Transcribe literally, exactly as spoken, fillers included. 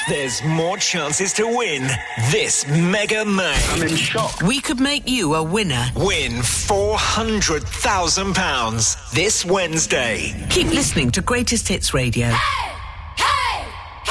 there's more chances to win this Mega May. I'm in shock. We could make you a winner. Win four hundred thousand pounds this Wednesday. Keep listening to Greatest Hits Radio. Hey!